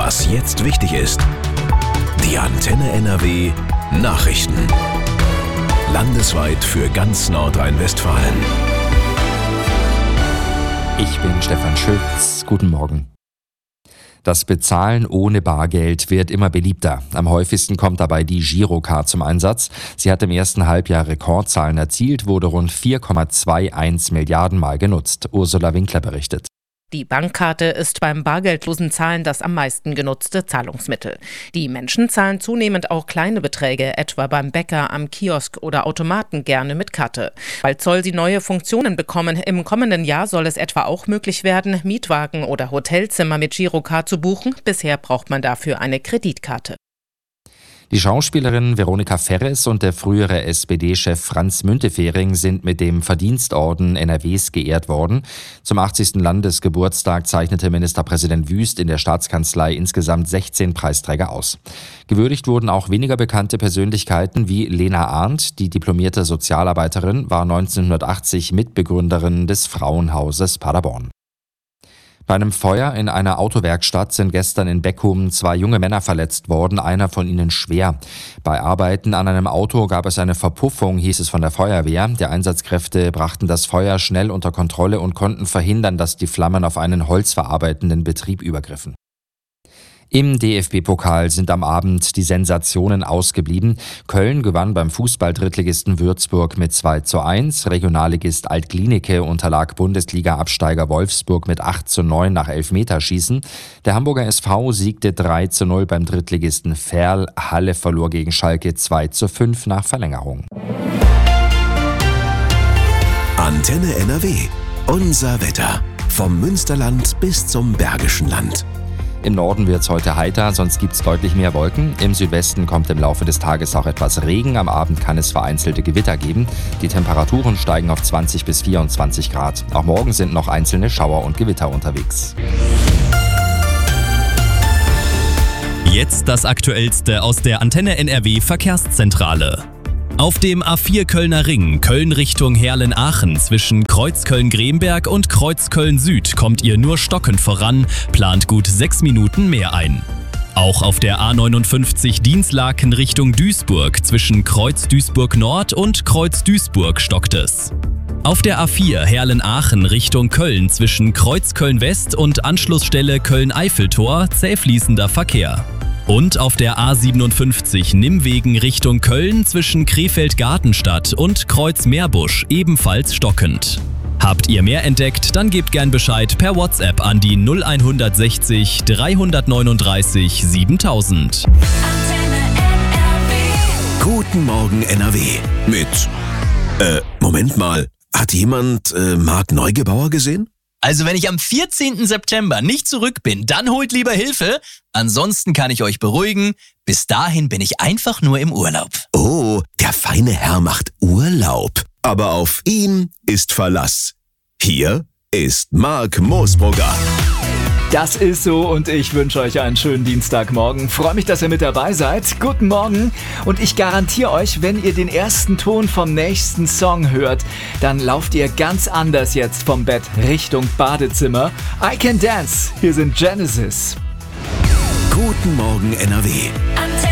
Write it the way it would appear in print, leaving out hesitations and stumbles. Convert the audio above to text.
Was jetzt wichtig ist. Die Antenne NRW Nachrichten. Landesweit für ganz Nordrhein-Westfalen. Ich bin Stefan Schütz. Guten Morgen. Das Bezahlen ohne Bargeld wird immer beliebter. Am häufigsten kommt dabei die Girocard zum Einsatz. Sie hat im ersten Halbjahr Rekordzahlen erzielt, wurde rund 4,21 Milliarden Mal genutzt. Ursula Winkler berichtet. Die Bankkarte ist beim bargeldlosen Zahlen das am meisten genutzte Zahlungsmittel. Die Menschen zahlen zunehmend auch kleine Beträge, etwa beim Bäcker, am Kiosk oder Automaten gerne mit Karte. Bald soll sie neue Funktionen bekommen. Im kommenden Jahr soll es etwa auch möglich werden, Mietwagen oder Hotelzimmer mit Girocard zu buchen. Bisher braucht man dafür eine Kreditkarte. Die Schauspielerin Veronika Ferres und der frühere SPD-Chef Franz Müntefering sind mit dem Verdienstorden NRWs geehrt worden. Zum 80. Landesgeburtstag zeichnete Ministerpräsident Wüst in der Staatskanzlei insgesamt 16 Preisträger aus. Gewürdigt wurden auch weniger bekannte Persönlichkeiten wie Lena Arndt, die diplomierte Sozialarbeiterin, war 1980 Mitbegründerin des Frauenhauses Paderborn. Bei einem Feuer in einer Autowerkstatt sind gestern in Beckum 2 junge Männer verletzt worden, einer von ihnen schwer. Bei Arbeiten an einem Auto gab es eine Verpuffung, hieß es von der Feuerwehr. Die Einsatzkräfte brachten das Feuer schnell unter Kontrolle und konnten verhindern, dass die Flammen auf einen holzverarbeitenden Betrieb übergriffen. Im DFB-Pokal sind am Abend die Sensationen ausgeblieben. Köln gewann beim Fußball-Drittligisten Würzburg mit 2:1. Regionalligist Alt-Glienicke unterlag Bundesliga-Absteiger Wolfsburg mit 8:9 nach Elfmeterschießen. Der Hamburger SV siegte 3:0 beim Drittligisten Verl. Halle verlor gegen Schalke 2:5 nach Verlängerung. Antenne NRW. Unser Wetter. Vom Münsterland bis zum Bergischen Land. Im Norden wird es heute heiter, sonst gibt es deutlich mehr Wolken. Im Südwesten kommt im Laufe des Tages auch etwas Regen. Am Abend kann es vereinzelte Gewitter geben. Die Temperaturen steigen auf 20 bis 24 Grad. Auch morgen sind noch einzelne Schauer und Gewitter unterwegs. Jetzt das Aktuellste aus der Antenne NRW Verkehrszentrale. Auf dem A4 Kölner Ring, Köln Richtung Herlen-Aachen zwischen Kreuzköln-Gremberg und Kreuzköln-Süd kommt ihr nur stockend voran, plant gut 6 Minuten mehr ein. Auch auf der A59 Dinslaken Richtung Duisburg zwischen Kreuz Duisburg Nord und Kreuz Duisburg stockt es. Auf der A4 Herlen-Aachen Richtung Köln zwischen Kreuz Köln-West und Anschlussstelle Köln-Eiffeltor zäh fließender Verkehr. Und auf der A57 Nimwegen Richtung Köln zwischen Krefeld-Gartenstadt und Kreuz-Meerbusch ebenfalls stockend. Habt ihr mehr entdeckt, dann gebt gern Bescheid per WhatsApp an die 0160 339 7000. Guten Morgen NRW. Mit, Moment mal. Hat jemand Marc Neugebauer gesehen? Also wenn ich am 14. September nicht zurück bin, dann holt lieber Hilfe. Ansonsten kann ich euch beruhigen, bis dahin bin ich einfach nur im Urlaub. Oh, der feine Herr macht Urlaub. Aber auf ihn ist Verlass. Hier ist Marc Moosbrugger. Das ist so und ich wünsche euch einen schönen Dienstagmorgen. Freue mich, dass ihr mit dabei seid. Guten Morgen und ich garantiere euch, wenn ihr den ersten Ton vom nächsten Song hört, dann lauft ihr ganz anders jetzt vom Bett Richtung Badezimmer. I Can Dance, hier sind Genesis. Guten Morgen NRW.